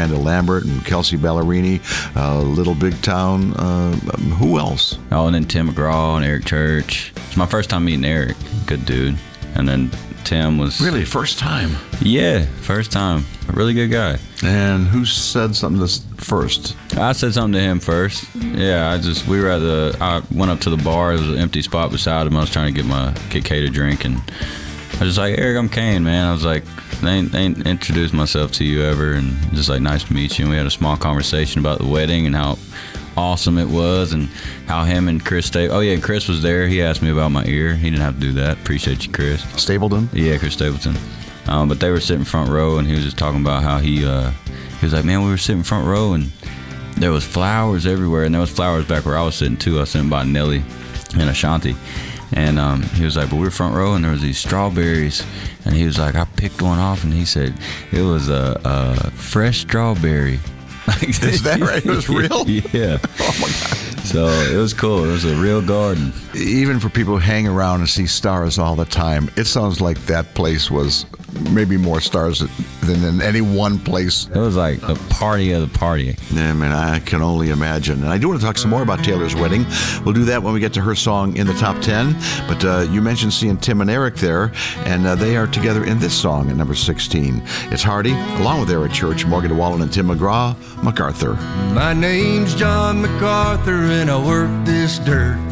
Amanda Lambert and Kelsey Ballerini, Little Big Town. Who else? Oh, and then Tim McGraw and Eric Church. It's my first time meeting Eric. Good dude. And then Tim was... Really? First time? Yeah, first time. A really good guy. And who said something this first? I said something to him first. Yeah, I went up to the bar. There was an empty spot beside him. I was trying to get Kate a drink, and I was just like, Eric, I'm Kane, man. I was like, I ain't introduced myself to you ever, and just like, nice to meet you. And we had a small conversation about the wedding and how awesome it was, and how him and Chris Chris was there. He asked me about my ear. He didn't have to do that. Appreciate you, Chris. Stapleton? Yeah, Chris Stapleton. But they were sitting front row, and he was just talking about how he was like, man, we were sitting front row, and there was flowers everywhere, and there was flowers back where I was sitting too. I was sitting by Nelly and Ashanti, and he was like, but we were front row, and there was these strawberries, and he was like, I picked one off, and he said it was a fresh strawberry. Is that right? It was real? Yeah. Oh my God. So it was cool. It was a real garden. Even for people who hang around and see stars all the time, it sounds like that place was maybe more stars than in any one place. It was like the party of the party. Yeah, man, I can only imagine. And I do want to talk some more about Taylor's wedding. We'll do that when we get to her song in the top 10. But you mentioned seeing Tim and Eric there, and they are together in this song at number 16. It's Hardy, along with Eric Church, Morgan Wallen, and Tim McGraw, MacArthur. My name's John MacArthur, and I work this dirt.